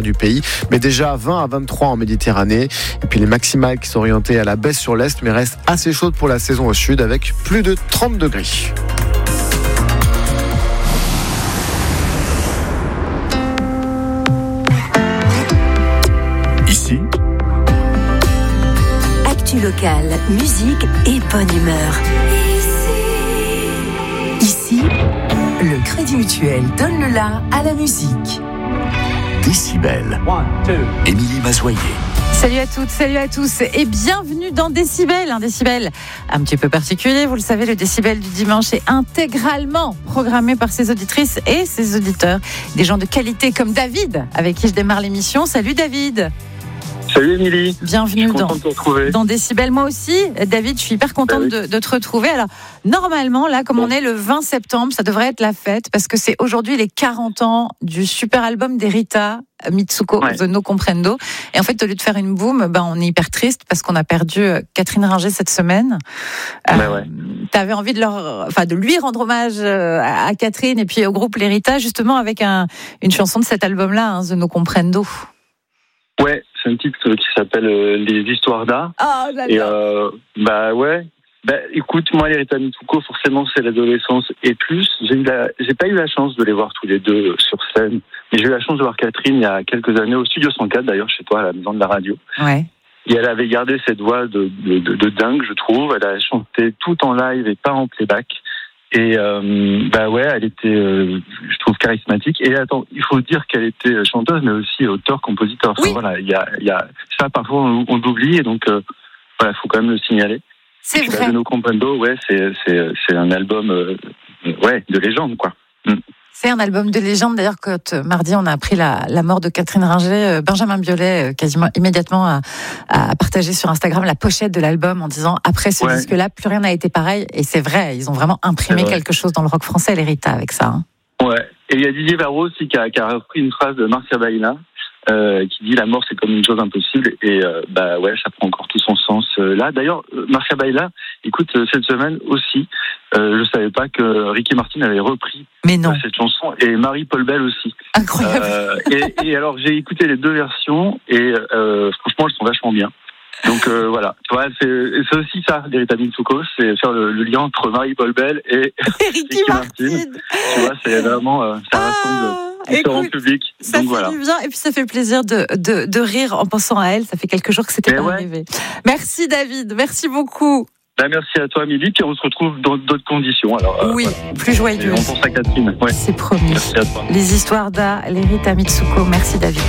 du pays, mais déjà 20 à 23 en Méditerranée. Et puis les maximales qui sont orientées à la baisse sur l'Est, mais restent assez chaudes pour la saison au sud, avec plus de 30 degrés. Ici, actu locale, musique et bonne humeur. Ici, le Crédit Mutuel donne le la à la musique. Décibel. Émilie Mazoyer. Salut à toutes, salut à tous et bienvenue dans Décibel. Un décibel un petit peu particulier, vous le savez, le décibel du dimanche est intégralement programmé par ses auditrices et ses auditeurs. Des gens de qualité comme David, avec qui je démarre l'émission. Salut David. Salut Émilie. Bienvenue dans Décibel. Moi aussi, David, je suis hyper contente de te retrouver. Alors, normalement, là, comme on est le 20 septembre, ça devrait être la fête parce que c'est aujourd'hui les 40 ans du super album d'Erita Mitsuko, The No Comprendo. Et en fait, au lieu de faire une boum, on est hyper triste parce qu'on a perdu Catherine Ringer cette semaine. T'avais envie de lui rendre hommage à Catherine et puis au groupe L'Erita, justement avec une chanson de cet album-là, The No Comprendo. Ouais, c'est un titre qui s'appelle Les Histoires d'art. Oh, j'adore. Écoute, moi, l'Erita Mitsuko, forcément, c'est l'adolescence et plus. J'ai pas eu la chance de les voir tous les deux sur scène, mais j'ai eu la chance de voir Catherine il y a quelques années au Studio 104, d'ailleurs, chez toi, à la maison de la radio. Ouais. Et elle avait gardé cette voix de dingue, je trouve. Elle a chanté tout en live et pas en playback. Et elle était, je trouve, charismatique. Et attends, il faut dire qu'elle était chanteuse, mais aussi auteur-compositeur. Enfin, voilà, il y a ça parfois on l'oublie, et donc faut quand même le signaler. C'est vrai. The No Comprendo, c'est un album, de légende, quoi. C'est un album de légende. D'ailleurs, quand mardi on a appris la mort de Catherine Ringer, Benjamin Biolay quasiment immédiatement a partagé sur Instagram la pochette de l'album en disant après ce disque-là, plus rien n'a été pareil. Et c'est vrai, ils ont vraiment imprimé quelque chose dans le rock français, l'Erita, avec ça. Hein. Ouais. Et il y a Didier Varro aussi qui a repris une phrase de Marcia Baïna. Qui dit la mort c'est comme une chose impossible, et ça prend encore tout son sens là. D'ailleurs, Marcia Baïla, écoute, cette semaine aussi, je savais pas que Ricky Martin avait repris cette chanson, et Marie-Paul Bell aussi. Incroyable. Et alors j'ai écouté les deux versions et franchement elles sont vachement bien. Donc voilà, tu vois, c'est aussi ça, l'Erita Mitsuko, c'est faire le lien entre Marie-Paul Bell et Ricky Martin. Tu vois, c'est vraiment ça rassemble. Écoute, public. Ça donc, fait du bien et puis ça fait plaisir de rire en pensant à elle. Ça fait quelques jours que c'était pas arrivé. Merci David, merci beaucoup. Merci à toi Amélie, puis on se retrouve dans d'autres conditions. Alors, plus joyeuses. On pense à Catherine. C'est promis. Merci à toi. Les histoires d'Erita Mitsuko. Merci David.